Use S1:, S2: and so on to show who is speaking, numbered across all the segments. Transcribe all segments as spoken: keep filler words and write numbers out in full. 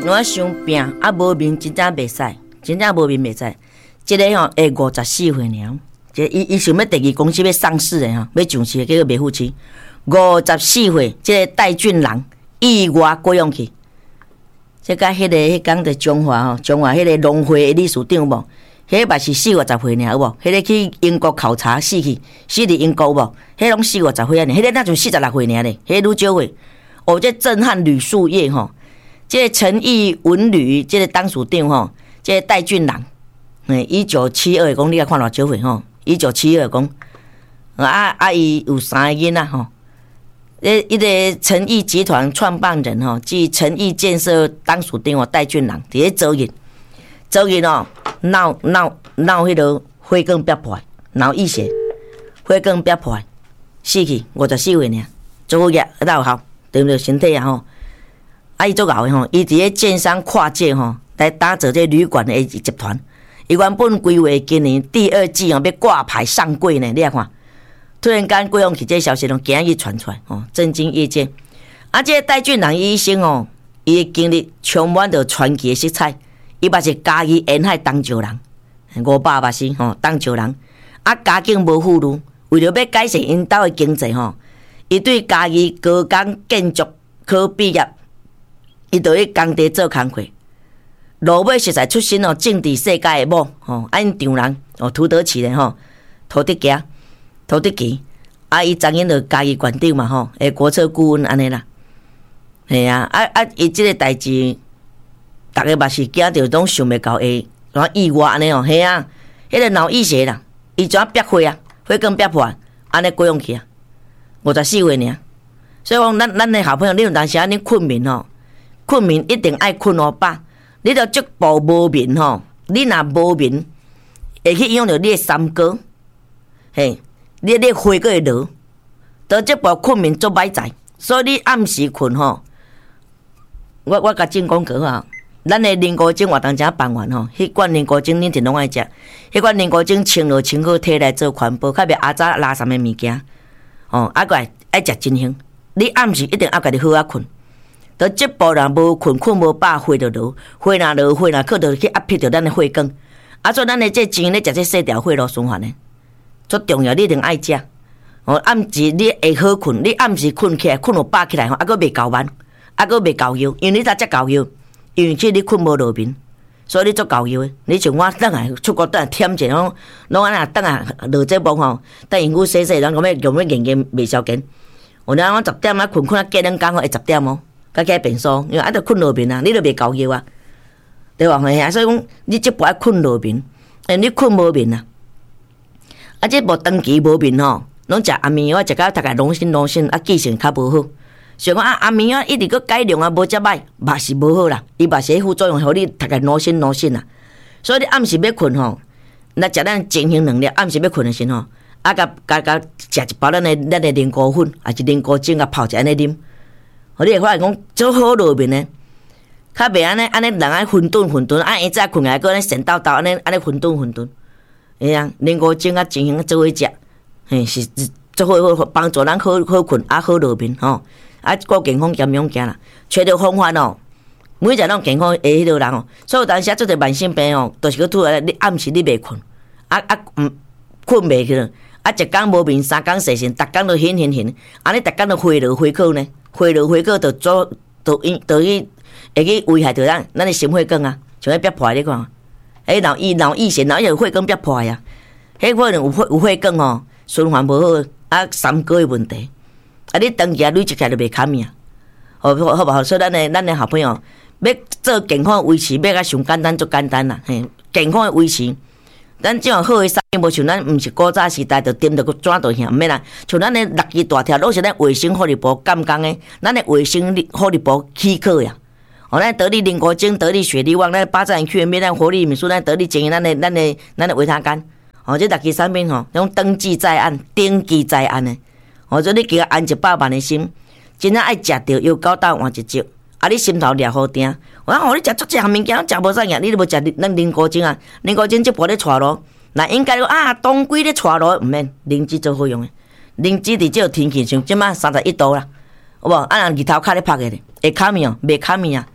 S1: 我伤拼啊，无面真正袂使，真正无面袂使。即、这个吼，会五十四岁尔，即伊伊想要第二公司要上市的吼，要上市的叫做美富区。五十四岁，即、这个戴俊郎意外过用去。即甲迄个迄讲的中华吼，中华迄个农会理事长无，迄嘛是四五十岁尔，有无？迄个去英国考察死去，死伫英国无？迄拢四五十岁啊，迄个那就四十六岁尔咧，迄愈少岁。哦，这震撼旅宿业吼，这诚毅文旅这个董事长吼，这个戴俊郎，嗯，一九七二讲你啊看偌少岁吼，一九七二讲，啊啊伊有三个囡仔吼。诶，一个诚毅集团创办人吼，即诚毅建设董事长哦，戴俊郎，伫咧周日，周日哦，闹闹闹迄个血管壁破，脑溢血，血管壁破，死去五十四岁尔，做业那有效，对不对？身体啊吼，啊伊做搞的吼，伊伫咧建商跨界吼，来打造这旅馆的集团，伊原本规划今年第二季哦要挂牌上柜呢，你来看。突然间，贵阳去这消息拢今日传出来，哦，震惊业界。啊，这个戴俊郎医生哦，伊的经历充满着传奇的色彩。伊嘛是嘉义沿海东石人，五百八十吼东石人。啊，家境无富裕，为了要改善因兜的经济吼，伊对嘉义高工建筑科毕业，伊就去工地做工课。落尾实在出身哦，政治世界的某吼，啊因丈人哦，土德起的吼，土德家。土地基，啊，伊曾经就嘉义县长嘛吼，诶，国策顾问安尼啦，系啊，啊啊，伊即个代志，大家嘛是惊着拢想袂到诶，然后意外安尼哦，系啊，迄个脑溢血啦，伊怎逼血啊，血管逼破，安尼过用去啊，五十四岁尔，所以讲咱咱诶好朋友，你有当时啊，你困眠吼，困眠一定爱困好饱，你着足部无眠吼，你若无眠，会去影响着你诶三高，嘿。你你血个会落，得这部困眠做歹在，所以你暗时困吼。我我甲正讲过吼，咱的灵菇精活动正办完吼，迄罐灵菇精恁定拢爱食，迄罐灵菇精清落清好摕来做环保，较袂阿早拉什么物件，哦，啊个爱食真香。你暗时一定要家己好啊困，得这部若无困，困无饱，血就落，血若落，血若靠着去压迫着咱的血管，啊，所以咱的这钱咧食这细条血路循环呢。最重要，你一定爱食。哦，暗时你会好困，你暗时困起来，困有饱起来吼，还佫未够慢，还佫未够腰，因为你才才够腰，因为即你困无落眠，所以你足够腰的。你像我等下出国等下忝者拢拢安那等下落这梦吼，等因夫洗洗，人讲要用要研研未消紧。有人我十点啊困困啊，过两工会十点哦，甲起变数，因为啊着困落眠啊，你着未够腰啊，对吧？嘿啊，所以讲你即步爱困落眠，诶，你困无眠啊。啊，这无长期无眠吼，拢食安眠药，食到大概拢醒拢醒，啊记性较无好。所以讲啊，安眠药一直搁改良啊，无遮歹，嘛是无好啦。伊嘛是副作用，互你大概拢醒拢醒啦。所以你暗时要困吼，若食咱精神能量，暗时要困的时吼，啊，甲甲甲食一包咱的咱的灵菇粉，还是灵菇精啊泡一安尼啉，互你会发现讲足好落眠的。较袂安尼安尼人爱混沌混沌，啊，伊早困来搁安尼神叨叨安尼安尼混沌混沌。哎啊，灵菇精啊，进行做伙食，嘿是做好好帮助咱好好困啊，好落眠吼，啊，顾健康兼样行啦。找着方法哦，每一个拢健康的迄个人哦，所以有当时啊，做者慢性病哦，都是去拄来你暗时你袂困，啊啊嗯困袂去了，啊一工无眠，三工睡醒，逐工都醒醒醒，安尼逐工都回落回扣呢，回落回扣就做就因就去会去危害着咱咱的心血管啊，像迄壁破你看。迄脑溢脑溢血，脑溢血血管壁破呀，迄可能有血有血管吼，循环无好，啊三高的问题，啊你长期啊累积起来就袂堪命，好好不好？所以咱的咱的好朋友要做健康的维持，要甲上简单做简单啦，嘿，健康的维持，咱这样好的产品，无像咱毋是古早时代就掂着个转到遐，毋免啦，像咱的六支大条，拢是咱卫生福利部监工的，咱的卫生福利部许可呀。哦，咱得力灵菇精、得力雪力旺、咱八赞区面、咱活力敏素、咱得力精，咱的、咱的、咱的维他干，哦，这六支产品吼，拢登记在案、登记在案的，哦，所以你给安一百万的心，真正爱食着，又高到换一招，啊，你心头掠好定，我讲哦，你食足这项物件，食无啥样，你都无食咱灵菇精啊，灵菇精这步咧带路，那应该讲啊，冬季咧带路，毋免灵芝最好用的，灵芝伫这天气像即马三十一度啦，有无？啊，日头卡咧晒个咧，会卡面哦，袂卡面啊。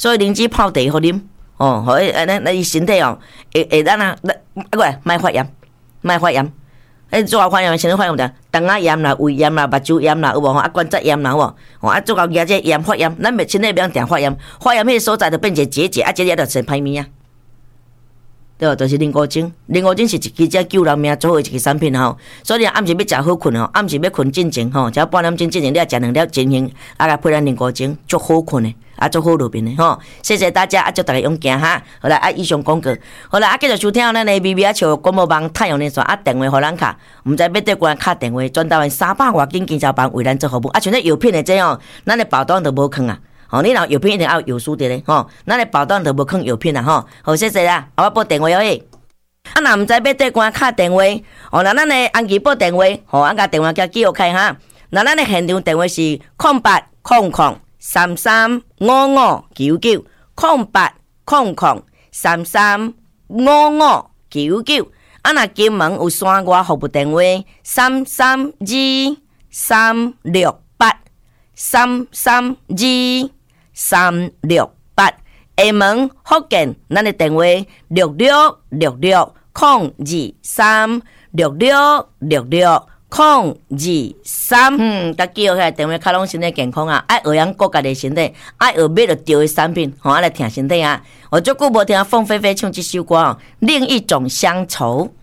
S1: 所以灵芝泡茶好啉，哦，互伊安尼，咱伊身体哦，会会咱啊，啊过来，莫发炎，莫发炎。诶，做好发炎，先发炎着，肠仔炎啦、胃炎啦、目睭炎啦，有无吼？啊，关节炎啦，有无？吼啊，做到牙这炎发炎，咱袂身体袂当定发炎，发炎迄个所在就变成结节，啊，结节就成歹物啊。对，就是灵菇精，灵菇精是一支只救人命最好一支产品吼。所以暗时要食好困吼，暗时要困进前吼，只要半点钟进前，你啊食两粒真香，啊来配咱灵菇精，足好困的，啊足好入眠的吼。谢谢大家，啊祝大家勇敢哈。好啦，啊以上广告，好啦，啊继续收听咱的微微啊笑广播网太阳连线啊电话互咱卡，毋知要对关卡电话，转达完三百外斤经销班为咱做服务。啊像这药品的这哦，咱的包装都无坑啊。哦，你若药品一定要有输的咧，吼，咱的包装都无坑药品啊，吼。好，谢谢啦，啊我拨电话哦。啊，若毋知要对关卡电话，哦，那咱的安琪拨电话，吼，啊甲电话叫记录开哈。那咱的现场电话是空八空空三三五五九九，空八空空三三五五九九。啊，若金门有山外服务电话三三二三六八三三二三六八。厦门福建，咱的电话六六六六空二三六六六六空二三。嗯，甲记落下电话卡拢身体健康啊，爱学养国家的身体，爱学买着对的产品，吼，爱来听身体啊。我足久无听凤飞飞唱这首歌哦，另一种乡愁。